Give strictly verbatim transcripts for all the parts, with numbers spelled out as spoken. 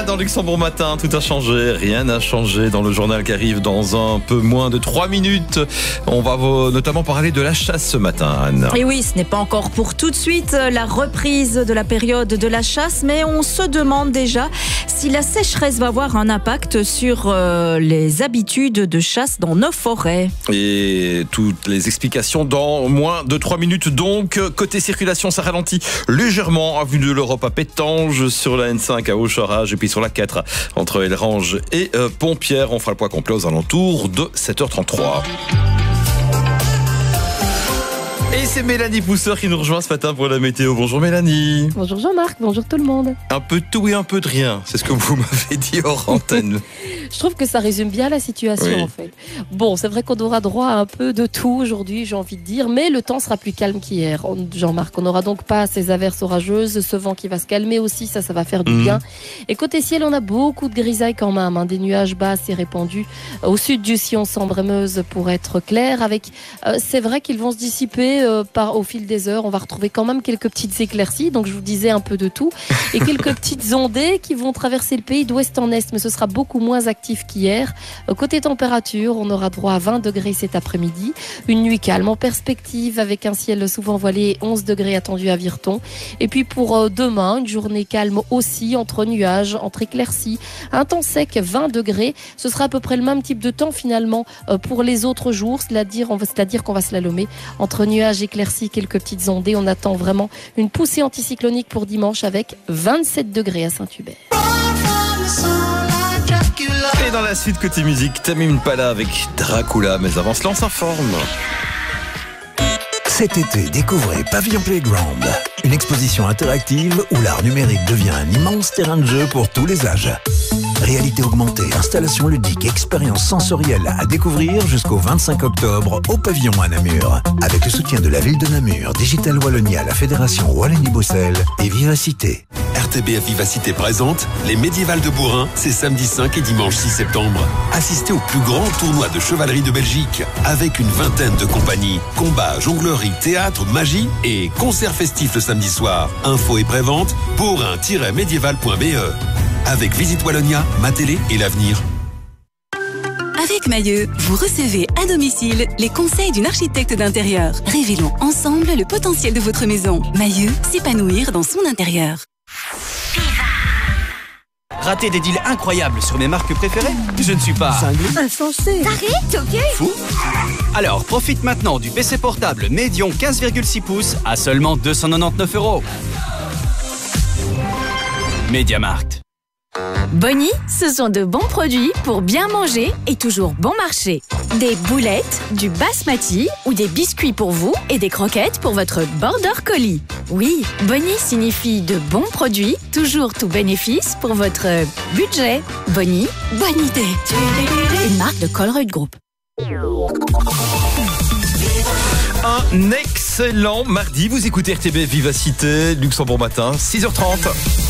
dans Luxembourg Matin, tout a changé, rien n'a changé dans le journal qui arrive dans un peu moins de trois minutes. On va notamment parler de la chasse ce matin, Anne. Et oui, ce n'est pas encore pour tout de suite la reprise de la période de la chasse, mais on se demande déjà si la sécheresse va avoir un impact sur euh, les habitudes de chasse dans nos forêts. Et toutes les explications dans moins de trois minutes donc. Côté circulation, ça ralentit légèrement avenue de l'Europe à Pétange, sur la N cinq à Aucharage et puis sur la quatre entre Elrange et euh, Pompierre. On fera le point complet aux alentours de sept heures trente-trois. Et c'est Mélanie Pousseur qui nous rejoint ce matin pour la météo. Bonjour Mélanie. Bonjour Jean-Marc, bonjour tout le monde. Un peu de tout et un peu de rien, c'est ce que vous m'avez dit hors antenne. Je trouve que ça résume bien la situation oui. en fait. Bon, c'est vrai qu'on aura droit à un peu de tout aujourd'hui, j'ai envie de dire, mais le temps sera plus calme qu'hier, Jean-Marc. On n'aura donc pas ces averses orageuses, ce vent qui va se calmer aussi, ça, ça va faire du mmh. bien. Et côté ciel, on a beaucoup de grisailles quand même, hein, des nuages bas assez répandus au sud du Sion, Sambre-et-Meuse pour être clair. Avec, euh, c'est vrai qu'ils vont se dissiper euh, par, au fil des heures. On va retrouver quand même quelques petites éclaircies, donc je vous disais un peu de tout, et quelques petites ondées qui vont traverser le pays d'ouest en est, mais ce sera beaucoup moins actif qu'hier. Côté température, on aura droit à vingt degrés cet après-midi. Une nuit calme en perspective avec un ciel souvent voilé, onze degrés attendus à Virton. Et puis pour demain, une journée calme aussi, entre nuages, entre éclaircies, un temps sec, vingt degrés. Ce sera à peu près le même type de temps finalement pour les autres jours, c'est-à-dire, on va, c'est-à-dire qu'on va slalomer entre nuages, éclaircies, quelques petites ondées. On attend vraiment une poussée anticyclonique pour dimanche avec vingt-sept degrés à Saint-Hubert. Et dans la suite, côté musique, Tame Impala avec Dracula, mais avant cela, on s'informe. Cet été, découvrez Pavillon Playground, une exposition interactive où l'art numérique devient un immense terrain de jeu pour tous les âges. Réalité augmentée, installation ludique, expérience sensorielle à découvrir jusqu'au vingt-cinq octobre au Pavillon à Namur. Avec le soutien de la ville de Namur, Digital Wallonia, la Fédération Wallonie-Bruxelles et Vivacité. R T B F Vivacité présente les Médiévales de Bourrin, c'est samedi cinq et dimanche six septembre. Assistez au plus grand tournoi de chevalerie de Belgique avec une vingtaine de compagnies. Combats, jonglerie, théâtre, magie et concert festif le samedi soir. Info et prévente bourrin tiret médiéval point b e. Avec Visite Wallonia, Ma Télé et l'avenir. Avec Mailleux, vous recevez à domicile les conseils d'une architecte d'intérieur. Révélons ensemble le potentiel de votre maison. Mailleux, s'épanouir dans son intérieur. Rater des deals incroyables sur mes marques préférées? Je ne suis pas cinglé, insensé, T'arrêtes, ok? Fou? Alors profite maintenant du P C portable Medion quinze virgule six pouces à seulement deux cent quatre-vingt-dix-neuf euros. MediaMarkt. Bonnie, ce sont de bons produits pour bien manger et toujours bon marché. Des boulettes, du basmati ou des biscuits pour vous et des croquettes pour votre border collie. Oui, Bonnie signifie de bons produits, toujours tout bénéfice pour votre budget. Bonnie, bonne idée. Une marque de Colruyt Group. Un excellent mardi, vous écoutez R T B Vivacité, Luxembourg Matin, six heures trente.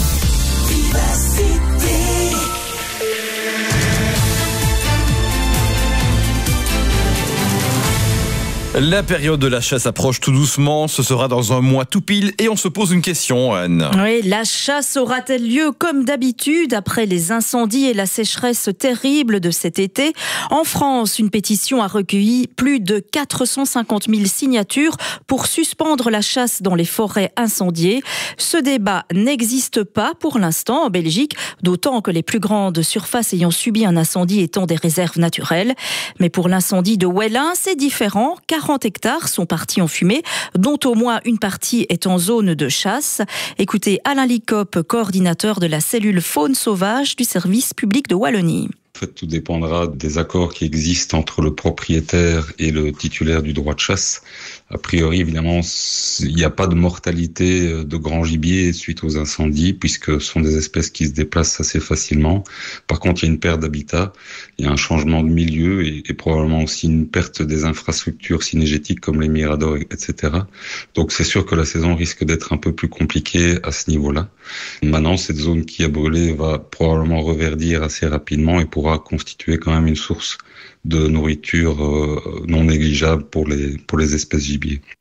La période de la chasse approche tout doucement, ce sera dans un mois tout pile et on se pose une question, Anne. Oui, la chasse aura-t-elle lieu comme d'habitude après les incendies et la sécheresse terrible de cet été? En France, une pétition a recueilli plus de quatre cent cinquante mille signatures pour suspendre la chasse dans les forêts incendiées. Ce débat n'existe pas pour l'instant en Belgique, d'autant que les plus grandes surfaces ayant subi un incendie étant des réserves naturelles. Mais pour l'incendie de Wellin, c'est différent, quarante hectares sont partis en fumée, dont au moins une partie est en zone de chasse. Écoutez Alain Licop, coordinateur de la cellule faune sauvage du service public de Wallonie. En fait, tout dépendra des accords qui existent entre le propriétaire et le titulaire du droit de chasse. A priori, évidemment, il n'y a pas de mortalité de grand gibier suite aux incendies, puisque ce sont des espèces qui se déplacent assez facilement. Par contre, il y a une perte d'habitat, il y a un changement de milieu et, et probablement aussi une perte des infrastructures synégétiques comme les miradors, et cetera. Donc, c'est sûr que la saison risque d'être un peu plus compliquée à ce niveau-là. Maintenant, cette zone qui a brûlé va probablement reverdir assez rapidement et pourra constituer quand même une source de nourriture euh, non négligeable pour les, pour les espèces gibier.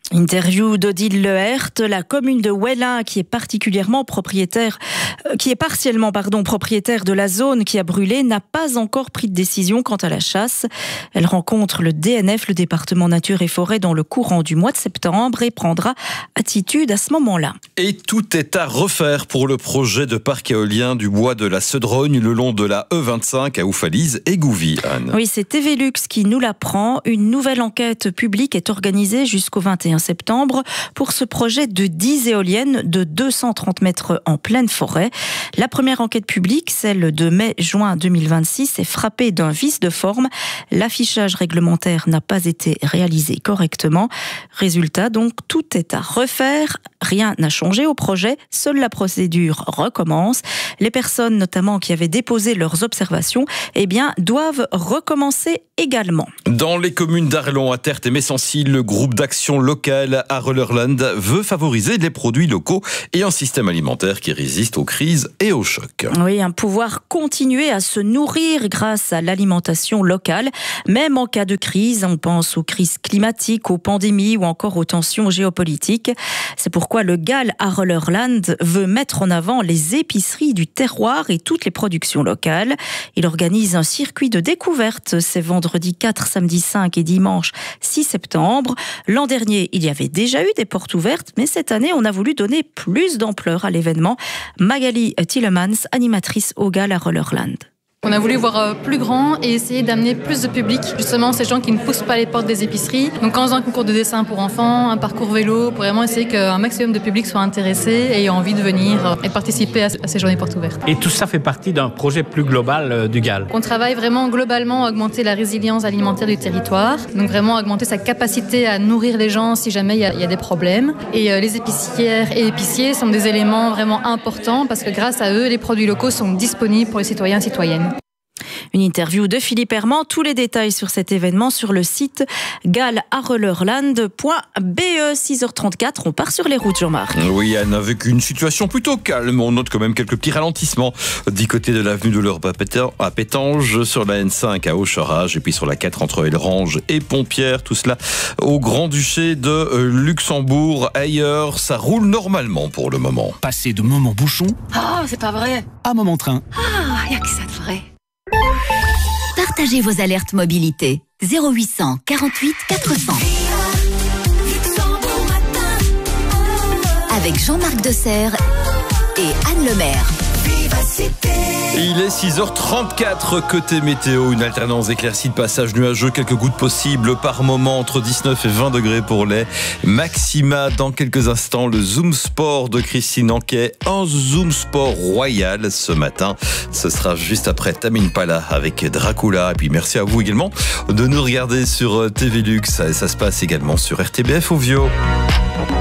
Interview d'Odile Lehert, la commune de Ouellin qui est particulièrement propriétaire, euh, qui est partiellement pardon propriétaire de la zone qui a brûlé, n'a pas encore pris de décision quant à la chasse. Elle rencontre le D N F, le département nature et forêt, dans le courant du mois de septembre et prendra attitude à ce moment-là. Et tout est à refaire pour le projet de parc éolien du bois de la Cedrogne le long de la E vingt-cinq à Oufalise et Gouvy. Anne. Oui, c'est T V Lux qui nous l'apprend. Une nouvelle enquête publique est organisée jusqu'au vingt et un septembre pour ce projet de dix éoliennes de deux cent trente mètres en pleine forêt. La première enquête publique, celle de mai-juin deux mille vingt-six, est frappée d'un vice de forme. L'affichage réglementaire n'a pas été réalisé correctement. Résultat, donc, tout est à refaire. Rien n'a changé au projet. Seule la procédure recommence. Les personnes, notamment, qui avaient déposé leurs observations, eh bien, doivent recommencer également. Dans les communes d'Arlon, à Tertre et Messancy, le groupe d'action locale Arlerland veut favoriser les produits locaux et un système alimentaire qui résiste aux crises et aux chocs. Oui, un pouvoir continuer à se nourrir grâce à l'alimentation locale, même en cas de crise. On pense aux crises climatiques, aux pandémies ou encore aux tensions géopolitiques. C'est pourquoi le G A L Arlerland veut mettre en avant les épiceries du terroir et toutes les productions locales. Il organise un circuit de découverte ces vendredis quatre, samedi cinq et dimanche six septembre. L'an dernier, il y avait déjà eu des portes ouvertes, mais cette année, on a voulu donner plus d'ampleur à l'événement. Magali Tillemans, animatrice au G A L Arlerland. On a voulu voir plus grand et essayer d'amener plus de public, justement ces gens qui ne poussent pas les portes des épiceries. Donc en faisant un concours de dessin pour enfants, un parcours vélo, pour vraiment essayer qu'un maximum de public soit intéressé et ait envie de venir et participer à ces journées portes ouvertes. Et tout ça fait partie d'un projet plus global du G A L. On travaille vraiment globalement à augmenter la résilience alimentaire du territoire, donc vraiment augmenter sa capacité à nourrir les gens si jamais il y a, il y a des problèmes. Et euh, les épicières et épiciers sont des éléments vraiment importants parce que grâce à eux, les produits locaux sont disponibles pour les citoyens et citoyennes. Une interview de Philippe Herman. Tous les détails sur cet événement sur le site galarlerland point b e. six heures trente-quatre, on part sur les routes, Jean-Marc. Oui, Anne, avec une situation plutôt calme. On note quand même quelques petits ralentissements du côté de l'avenue de l'Europe à Pétange, sur la N cinq à Aucharage et puis sur la quatre entre Elrange et Pompierre. Tout cela au Grand-Duché de Luxembourg. Ailleurs, ça roule normalement pour le moment. Passer de moment bouchon oh, c'est pas vrai. à moment train. Ah, il n'y a que ça de vrai. Partagez vos alertes mobilité. zéro huit cent quarante-huit quatre cents. Avec Jean-Marc Desserre et Anne Lemaire. Il est six heures trente-quatre côté météo, une alternance d'éclaircies, de passages nuageux, quelques gouttes possibles par moment entre dix-neuf et vingt degrés pour les maxima. Dans quelques instants, le Zoom Sport de Christine Anquet, un Zoom Sport royal ce matin. Ce sera juste après Tamine Pala avec Dracula. Et puis merci à vous également de nous regarder sur T V Lux. Ça, ça se passe également sur R T B F Ovio.